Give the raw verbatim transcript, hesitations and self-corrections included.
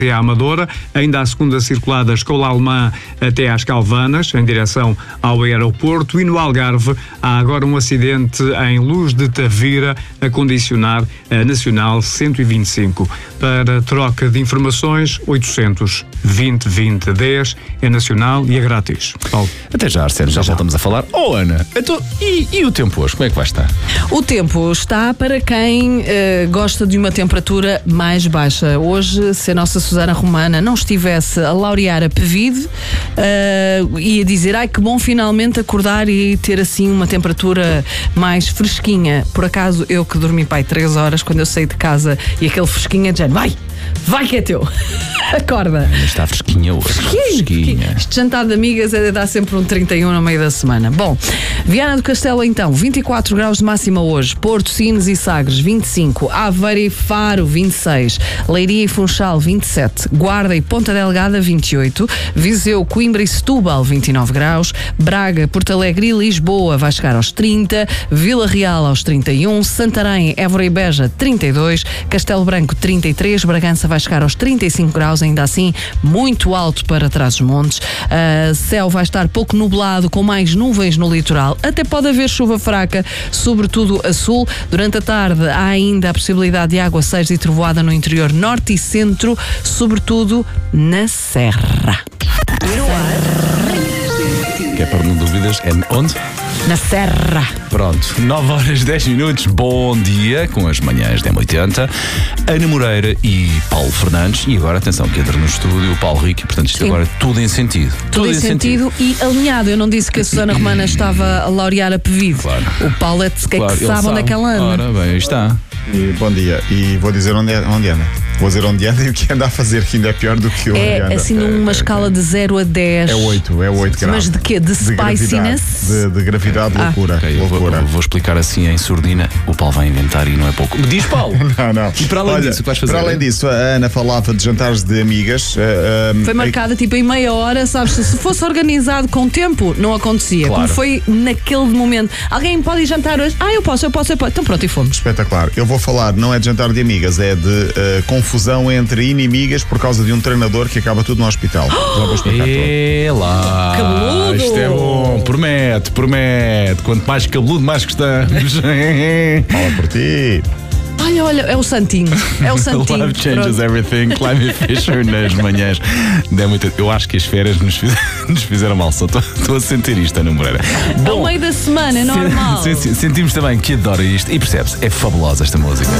à Amadora, ainda a segunda circular da Escola Alemã até às Calvanas, em direção ao aeroporto, e no Algarve há agora um acidente em Luz de Tavira a condicionar a Nacional cento e vinte e cinco. Para troca de informações, oitocentos vinte vinte dez é nacional e é grátis. Paulo. Até já, Arsénio, já voltamos a falar. Oh, Ana, então, e, e o tempo hoje, como é que vai estar? O tempo está para quem uh, gosta de uma temperatura mais baixa. Hoje, se a nossa Susana Romana não estivesse a laurear a Pevide, uh, ia dizer, ai que bom finalmente acordar e ter assim uma temperatura mais fresquinha. Por acaso, eu que dormi pai três horas, quando eu saí de casa e aquele fresquinho é de género, vai, vai que é teu. Acorda. Está fresquinha hoje. Fresquinho. Fresquinha. Este jantar de amigas é de dar sempre um trinta e um no meio da semana. Bom, Viana do Castelo então, vinte e quatro graus de máxima hoje. Porto, Sines e Sagres, vinte e cinco. Aveiro e Faro, vinte e seis. Leiria e Funchal, vinte e sete. Guarda e Ponta Delgada, vinte e oito. Viseu, Coimbra e Setúbal, vinte e nove graus. Braga, Porto Alegre e Lisboa vai chegar aos trinta. Vila Real aos trinta e um. Santarém, Évora e Beja, trinta e dois. Castelo Branco, trinta e três. Bragança vai chegar aos trinta e cinco graus, ainda assim muito alto para Trás-os-Montes. Uh, céu vai estar pouco nublado, com mais nuvens no litoral. Até pode haver chuva fraca, sobretudo a sul. Durante a tarde há ainda a possibilidade de aguaceiros e trovoada no interior norte e centro, sobretudo na Serra. Que é para não dúvidas, é onde? Na Serra. Pronto, nove horas dez minutos, bom dia, com as manhãs da M oitenta, Ana Moreira e Paulo Fernandes, e agora, atenção, que entra no estúdio o Paulo Rico, portanto isto Sim. agora é tudo em sentido. Tudo, Tudo em sentido, sentido e alinhado. Eu não disse que a Susana Romana estava a laurear a Pevide. Claro. O Paulo é que, Claro, é que ele sabe onde é que ela anda. Ora bem, aí está. E, bom dia, e vou dizer onde, é, onde anda. Vou dizer onde anda e o que anda a fazer, que ainda é pior do que o onde É anda. assim numa escala de zero a dez. É oito, é oito graus. Mas de quê? De, De spiciness? gravidade, de, de gravidade, Ah. loucura. Okay, eu vou, loucura. vou explicar assim em surdina, o Paulo vai inventar e não é pouco. Diz, Paulo! Não, não. E para além Olha, disso, o que vais fazer? Para além disso, a Ana falava de jantares de amigas. Uh, um, Foi marcada tipo em meia hora, sabes? Se fosse organizado com tempo, não acontecia. Claro. Como foi naquele momento. Alguém pode ir jantar hoje? Ah, eu posso, eu posso, eu posso. Então pronto, e fomos. Espetacular. Eu vou falar, não é de jantar de amigas, é de uh, confusão entre inimigas por causa de um treinador que acaba tudo no hospital. Já vou explicar tudo. É lá! Cabeludo! Isto é bom, promete, promete. Quanto mais cabeludo, mais gostamos. Fala por ti. Olha, olha, é o Santinho. É o Santinho. Love changes Pronto. everything. Climate Fisher nas manhãs. Dá muito, eu acho que as férias nos fizeram, nos fizeram mal. Só estou a sentir isto, Ana Moreira. Ao meio da semana, é normal. Sim, sim, sentimos também que adora isto. E percebe-se, é fabulosa esta música.